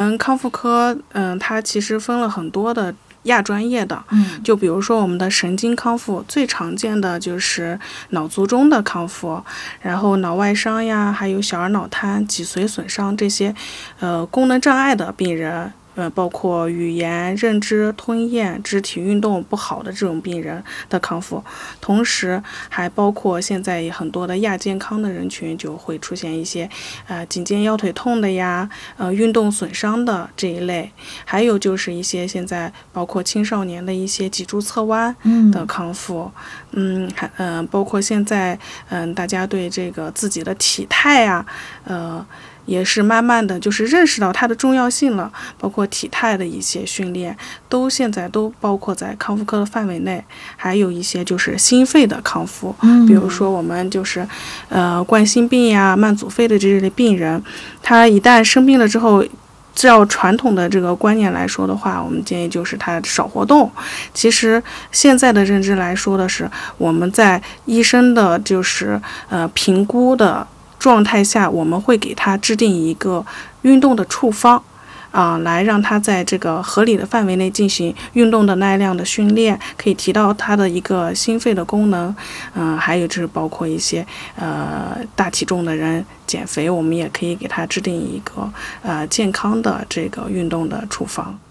们康复科，它其实分了很多的亚专业的，就比如说我们的神经康复，最常见的就是脑卒中的康复，然后脑外伤呀，还有小儿脑瘫、脊髓损伤这些，功能障碍的病人。包括语言、认知、吞咽、肢体运动不好的这种病人的康复，同时还包括现在很多的亚健康的人群就会出现一些颈肩腰腿痛的呀，运动损伤的这一类，还有就是一些现在包括青少年的一些脊柱侧弯的康复，包括现在大家对这个自己的体态啊，也是慢慢的就是认识到它的重要性了，包括体态的一些训练，现在都包括在康复科的范围内。还有一些就是心肺的康复，比如说我们就是冠心病呀、慢阻肺的这类病人，他一旦生病了之后，照传统的这个观念来说的话，我们建议就是他少活动。其实现在的认知来说的是，我们在医生的就是评估的状态下，我们会给他制定一个运动的处方来让他在这个合理的范围内进行运动的耐量的训练，可以提到他的一个心肺的功能。还有就是包括一些大体重的人减肥，我们也可以给他制定一个健康的这个运动的处方。